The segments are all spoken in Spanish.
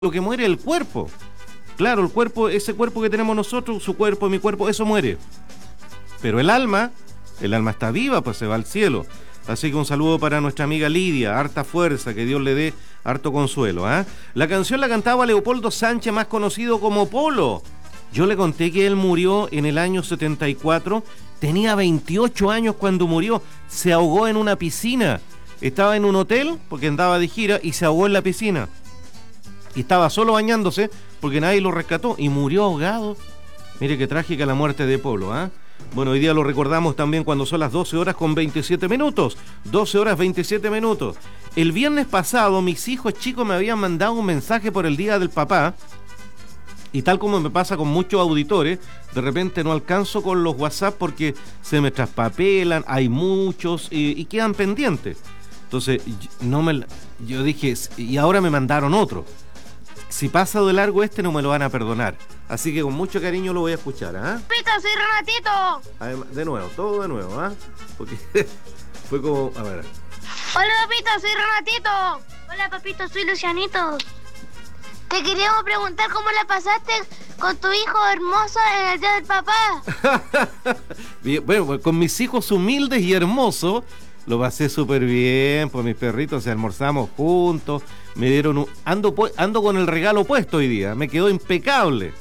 lo que muere es el cuerpo. Claro, el cuerpo, ese cuerpo que tenemos nosotros, su cuerpo, mi cuerpo, eso muere. Pero el alma está viva, pues se va al cielo. Así que un saludo para nuestra amiga Lidia, harta fuerza, que Dios le dé harto consuelo. La canción la cantaba Leopoldo Sánchez, más conocido como Polo. Yo le conté que él murió en el año 74, tenía 28 años cuando murió, se ahogó en una piscina. Estaba en un hotel, porque andaba de gira, y se ahogó en la piscina. Y estaba solo bañándose porque nadie lo rescató y murió ahogado. Mire qué trágica la muerte de Polo, Bueno, hoy día lo recordamos también cuando son las 12 horas con 27 minutos. 12 horas 27 minutos. El viernes pasado mis hijos chicos me habían mandado un mensaje por el Día del Papá. Y tal como me pasa con muchos auditores, de repente no alcanzo con los WhatsApp porque se me traspapelan, hay muchos y quedan pendientes. Entonces yo dije, y ahora me mandaron otro. Si pasa de largo no me lo van a perdonar. Así que con mucho cariño lo voy a escuchar, ¡Pito, soy Renatito! Además, de nuevo, todo de nuevo, Porque fue como, a ver. Hola, papito, soy Renatito. Hola, papito, soy Lucianito. Te queríamos preguntar cómo la pasaste con tu hijo hermoso en el Día del Papá. Bien, bueno, pues con mis hijos humildes y hermosos lo pasé súper bien, pues mis perritos almorzamos juntos, me dieron ando con el regalo puesto hoy día, me quedó impecable.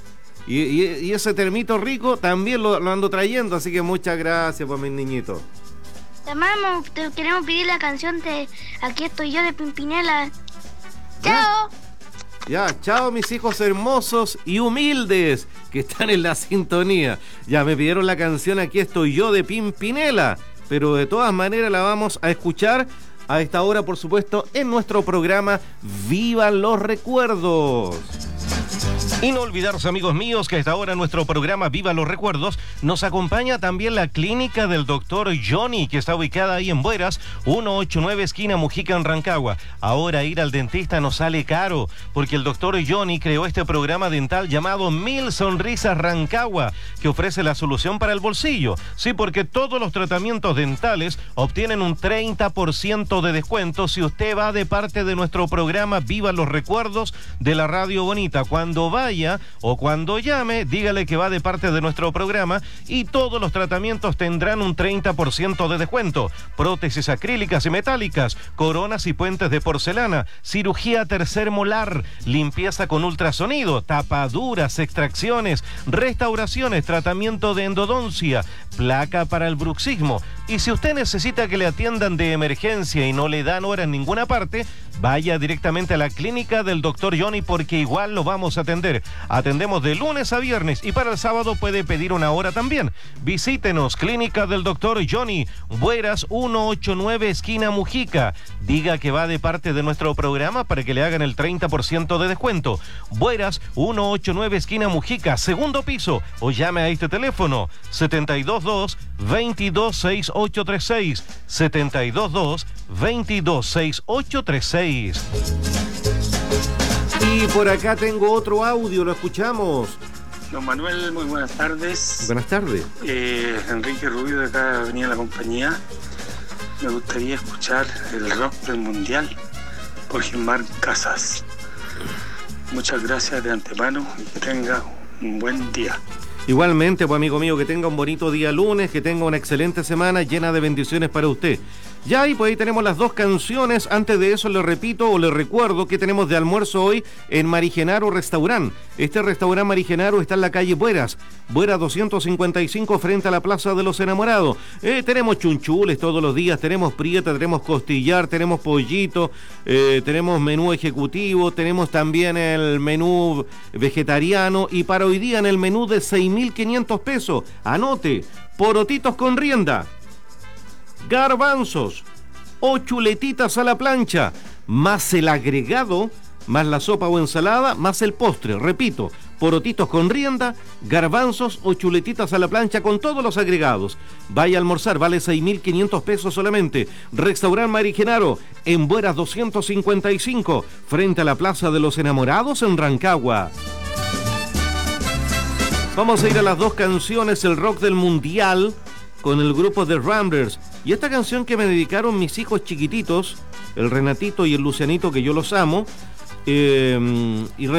Y ese termito rico también lo ando trayendo, así que muchas gracias por mis niñitos. Te amamos, te queremos pedir la canción de Aquí estoy yo de Pimpinela. ¡Chao! Ya, chao mis hijos hermosos y humildes que están en la sintonía. Ya me pidieron la canción Aquí estoy yo de Pimpinela, pero de todas maneras la vamos a escuchar a esta hora, por supuesto, en nuestro programa ¡Vivan los Recuerdos! Y no olvidarse, amigos míos, que a esta hora en nuestro programa Viva los Recuerdos nos acompaña también la clínica del doctor Johnny, que está ubicada ahí en Bueras, 189 esquina Mujica en Rancagua. Ahora ir al dentista nos sale caro, porque el doctor Johnny creó este programa dental llamado 1000 Sonrisas Rancagua, que ofrece la solución para el bolsillo. Sí, porque todos los tratamientos dentales obtienen un 30% de descuento si usted va de parte de nuestro programa Viva los Recuerdos de la Radio Bonita. Cuando vaya o cuando llame, dígale que va de parte de nuestro programa y todos los tratamientos tendrán un 30% de descuento. Prótesis acrílicas y metálicas, coronas y puentes de porcelana, cirugía tercer molar, limpieza con ultrasonido, tapaduras, extracciones, restauraciones, tratamiento de endodoncia, placa para el bruxismo. Y si usted necesita que le atiendan de emergencia y no le dan hora en ninguna parte, vaya directamente a la clínica del doctor Johnny, porque igual lo vamos a atender. Atendemos de lunes a viernes y para el sábado puede pedir una hora también. Visítenos, clínica del doctor Johnny, Bueras 189 esquina Mujica. Diga que va de parte de nuestro programa para que le hagan el 30% de descuento. Bueras 189 esquina Mujica, segundo piso, o llame a este teléfono 722-226836, 722-226836. Y por acá tengo otro audio, lo escuchamos. Don Manuel, muy buenas tardes. Buenas tardes. Enrique Rubio, de acá venía la compañía. Me gustaría escuchar el rock del mundial por Gilmar Casas. Muchas gracias de antemano y que tenga un buen día. Igualmente, pues amigo mío, que tenga un bonito día lunes, que tenga una excelente semana llena de bendiciones para usted. Ya, y pues ahí tenemos las dos canciones. Antes de eso le repito o le recuerdo que tenemos de almuerzo hoy en Marigenaro Restaurant. Este restaurante Marigenaro está en la calle Bueras 255, frente a la Plaza de los Enamorados. Tenemos chunchules todos los días, tenemos prieta, tenemos costillar, tenemos pollito, tenemos menú ejecutivo, tenemos también el menú vegetariano, y para hoy día en el menú de 6.500 pesos, anote, porotitos con rienda, garbanzos o chuletitas a la plancha, más el agregado, más la sopa o ensalada, más el postre. Repito, porotitos con rienda, garbanzos o chuletitas a la plancha con todos los agregados. Vaya a almorzar, vale 6.500 pesos solamente. Restaurante Marigenaro, en Bueras 255, frente a la Plaza de los Enamorados en Rancagua. Vamos a ir a las dos canciones, el rock del mundial, con el grupo The Ramblers. Y esta canción que me dedicaron mis hijos chiquititos, el Renatito y el Lucianito, que yo los amo, Y